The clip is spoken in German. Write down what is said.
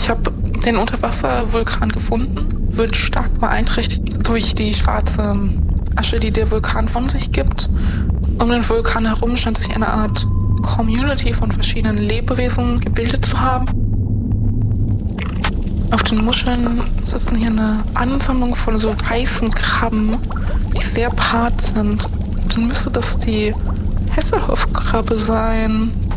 Ich habe den Unterwasservulkan gefunden, wird stark beeinträchtigt durch die schwarze Asche, die der Vulkan von sich gibt. Um den Vulkan herum scheint sich eine Art Community von verschiedenen Lebewesen gebildet zu haben. Auf den Muscheln sitzen hier eine Ansammlung von so weißen Krabben, die sehr behaart sind. Dann müsste das die Hasselhoff-Krabbe sein,